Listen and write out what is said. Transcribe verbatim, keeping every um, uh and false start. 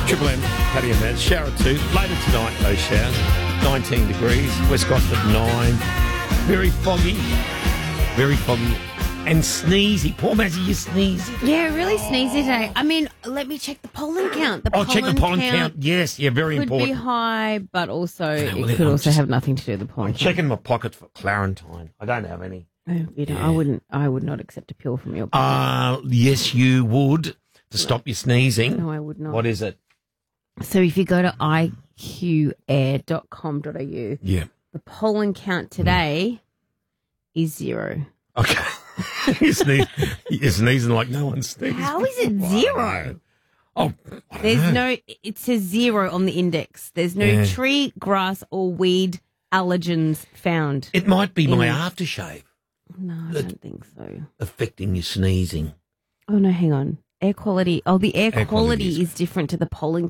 Triple M, Paddy and Matt. Shower at two. Later tonight, those showers. nineteen degrees. West Gosford, nine. Very foggy. Very foggy. And sneezy. Poor Mazzy, you sneezy. Yeah, really sneezy today. I mean, let me check the pollen count. The Oh, pollen check the pollen count. count. Yes, yeah, very Could important. be high, but also well, it then could I'm also just- have nothing to do with the pollen I'm count. checking my pocket for Clarentine. I don't have any. Oh, you know, Yeah. I wouldn't. I would not accept a pill from your pocket. Uh, yes, you would, to stop your sneezing. No, I would not. What is it? So if you go to i q air dot com dot a u, Yeah. the pollen count today is zero. Okay. you're, sneeze, you're sneezing like no one sneezes. How is it before. zero? I don't know. Oh, I don't There's know. no. It says zero on the index. There's no Yeah. tree, grass, or weed allergens found. It might be my in- aftershave No, I don't think so. affecting your sneezing. Oh no, hang on. Air quality. Oh, the air, Air quality quality is- is different to the pollen